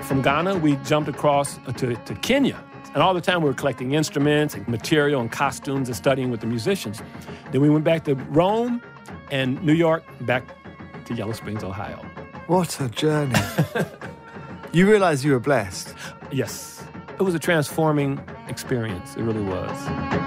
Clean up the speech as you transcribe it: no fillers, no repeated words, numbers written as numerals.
From Ghana, we jumped across to Kenya. And all the time we were collecting instruments and material and costumes and studying with the musicians. Then we went back to Rome and New York, back to Yellow Springs, Ohio. What a journey. You realize you were blessed? Yes. It was a transforming experience. It really was.